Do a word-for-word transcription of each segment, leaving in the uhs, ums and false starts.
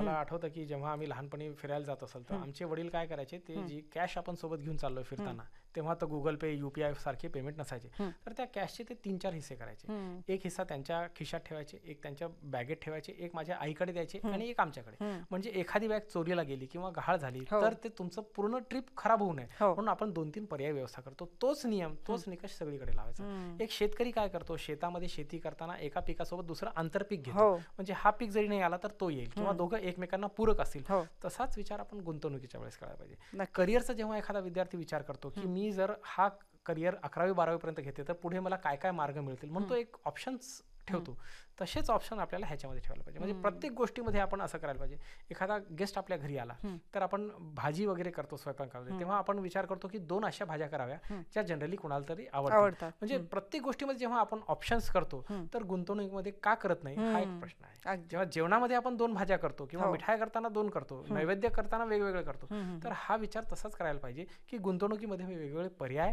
मला आठवतं की जेव्हा आम्ही लहानपणी फिरायला जात असेल तर आमचे वडील काय करायचे, ते जी कॅश आपण सोबत घेऊन चाललोय फिरताना, तेव्हा तर गुगल पे युपीआय सारखे पेमेंट नसायचे, तर त्या कॅशचे ते तीन चार हिस्से करायचे. एक हिस्सा त्यांच्या खिशात ठेवायचे, एक त्यांच्या बॅगेत ठेवायचे, एक माझ्या आईकडे द्यायचे आणि एक आमच्याकडे. म्हणजे एखादी बॅग चोरीला गेली किंवा गहाळ झाली तर ते तुमचं पूर्ण ट्रिप खराब होऊ नये म्हणून आपण दोन तीन पर्याय व्यवस्था करतो. तोच नियम, तोच निकष सगळीकडे लावायचा. एक शेतकरी काय करतो, शेतामध्ये शेती करताना एका पिकासोबत दुसरं आंतरपीक घेतो, म्हणजे हा पीक जरी नाही आला तर तो येईल किंवा दोघं एकमेकांना पूरक असतील. तसाच विचार आपण गुंतवणुकीच्या वेळेस करायला पाहिजे. करिअरचा जेव्हा एखादा विद्यार्थी विचार करतो की मी जर हा करिअर अकरावी बारावी पर्यंत घेते तर पुढे मला काय काय मार्ग मिळतील म्हणून तो एक ऑप्शन्स ठेवतो, तसेच ऑप्शन आपल्याला ह्याच्यामध्ये ठेवायला पाहिजे. म्हणजे प्रत्येक गोष्टीमध्ये आपण असं करायला पाहिजे. एखादा गेस्ट आपल्या घरी आला तर आपण भाजी वगैरे करतो स्वयंपाकामध्ये, तेव्हा आपण विचार करतो की दोन अशा भाज्या कराव्या ज्या जनरली कुणाला तरी आवडतात. म्हणजे प्रत्येक गोष्टीमध्ये जेव्हा आपण ऑप्शन्स करतो तर गुंतवणुकीमध्ये का करत नाही हा एक प्रश्न आहे. जेव्हा जेवणामध्ये आपण दोन भाज्या करतो किंवा मिठाई करताना दोन करतो, नैवेद्य करताना वेगवेगळे करतो, तर हा विचार तसाच करायला पाहिजे की गुंतवणुकीमध्ये वेगवेगळे पर्याय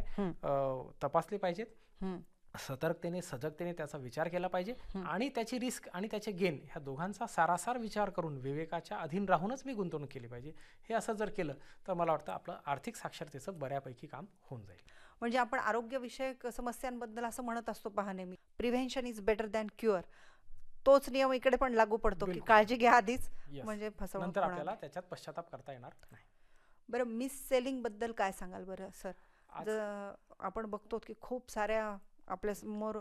तपासले पाहिजेत, सतर्कतेने सजगतेने त्याचा विचार केला पाहिजे आणि त्याची रिस्क आणि त्याचे गेन ह्या दोघांचा सारासार विचार करून विवेकाच्या अधीन राहूनच मी गुंतवणूक केली पाहिजे. हे असं जर केलं तर मला वाटतं आपलं आर्थिक साक्षरतेचं बऱ्यापैकी काम होऊन जाईल. म्हणजे आपण आरोग्यविषयक समस्यांबद्दल असं म्हणत असतो पहा नेहमी, prevention is better than cure. तोच नियम इकडे पण लागू पडतो की काळजी घ्या आधीच, म्हणजे फसवणूक नंतर आपल्याला त्याच्यात पश्चाताप करता येणार नाही. बरं, मिस सेलिंग बद्दल काय सांगाल बरं सर? जर आपण बघतो की खूप साऱ्या आपल्या समोर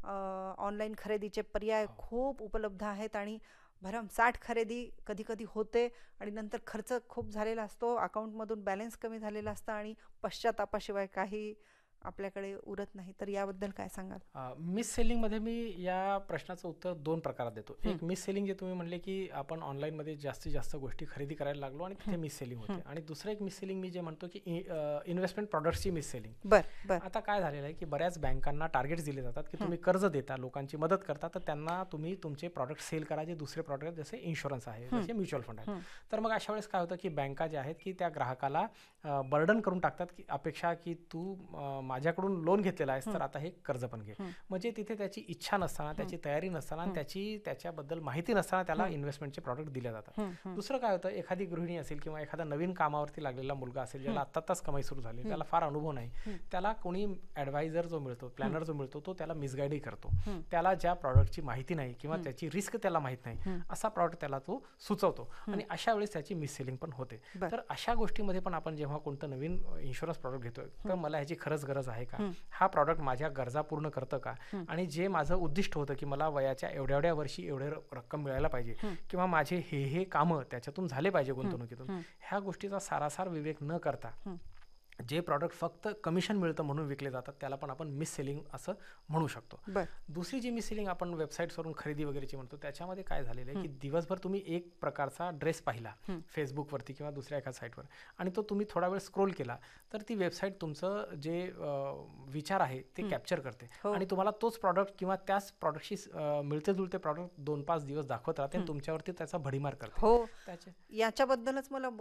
ऑनलाईन खरेदीचे पर्याय खूप उपलब्ध आहेत आणि भरमसाठ खरेदी कधी कधी होते आणि नंतर खर्च खूप झालेला असतो, अकाउंटमधून बॅलन्स कमी झालेला असतं आणि पश्चातापाशिवाय काही आपल्याकडे उरत नाही. तर याबद्दल काय सांगाल? मिस सेलिंगमध्ये मी या प्रश्नाचं उत्तर दोन प्रकारात देतो. एक मिस सेलिंग जे तुम्ही म्हणले की आपण ऑनलाईनमध्ये जास्तीत जास्त गोष्टी खरेदी करायला लागलो आणि तिथे मिस सेलिंग होते, आणि दुसरं एक मिस सेलिंग मी जे म्हणतो की इन्व्हेस्टमेंट प्रॉडक्ट्सची मिस सेलिंग. बरं, आता काय झालेलं आहे की बऱ्याच बँकांना टार्गेट्स दिले जातात की तुम्ही कर्ज देता, लोकांची मदत करता, तर त्यांना तुम्ही तुमचे प्रॉडक्ट सेल करा जे दुसरे प्रॉडक्ट जसे इन्शुरन्स आहे, जसे म्युच्युअल फंड आहेत. तर मग अशा वेळेस काय होतं की बँका ज्या आहेत की त्या ग्राहकाला बर्डन करून टाकतात की अपेक्षा की तू माझ्याकडून लोन घेतलेला आहेस तर आता हे कर्ज पण घे. म्हणजे तिथे त्याची इच्छा नसताना, त्याची तयारी नसताना, त्याची त्याच्याबद्दल माहिती नसताना त्याला इन्व्हेस्टमेंटचे प्रॉडक्ट दिले जातात. दुसरं काय होतं, एखादी गृहिणी असेल किंवा एखादा नवीन कामावरती लागलेला मुलगा असेल ज्याला आत्ताच कमाई सुरू झाली, त्याला फार अनुभव नाही, त्याला कोणी ॲडवायझर जो मिळतो, प्लॅनर जो मिळतो, तो त्याला मिसगाईडही करतो. त्याला ज्या प्रॉडक्टची माहिती नाही किंवा त्याची रिस्क त्याला माहित नाही असा प्रॉडक्ट त्याला तो सुचवतो आणि अशा वेळेस त्याची मिस सेलिंग पण होते. तर अशा गोष्टीमध्ये पण आपण जेव्हा कोणतं नवीन इन्शुरन्स प्रॉडक्ट घेतोय तर मला ह्याची खरंच गरज आहे का, हा प्रॉडक्ट माझ्या गरजा पूर्ण करतं का, आणि जे माझं उद्दिष्ट होतं की मला वयाच्या एवढ्या एवढ्या वर्षी एवढे रक्कम मिळायला पाहिजे किंवा माझे हे हे कामं त्याच्यातून झाले पाहिजे गुंतवणुकीतून, ह्या गोष्टीचा सारासार विवेक न करता जे प्रॉडक्ट फक्त कमिशन मिळतं म्हणून विकले जातात त्याला पण आपण मिस सेलिंग असं म्हणू शकतो. दुसरी जी मिस सेलिंग आपण वेबसाईट्सवरून खरेदी वगैरेची म्हणतो त्याच्यामध्ये काय झालेलं आहे की दिवसभर तुम्ही एक प्रकारचा ड्रेस पाहिला फेसबुकवरती किंवा दुसऱ्या एका साईटवर आणि तो तुम्ही थोडा वेळ स्क्रोल केला तर ती वेबसाईट तुमचं जे विचार आहे ते कॅप्चर करते आणि तुम्हाला तोच प्रॉडक्ट किंवा त्याच प्रॉडक्टशी मिळते जुळते प्रॉडक्ट दोन पाच दिवस दाखवत राहते आणि तुमच्यावरती त्याचा भडीमार करते. हो, याच्याबद्दलच मला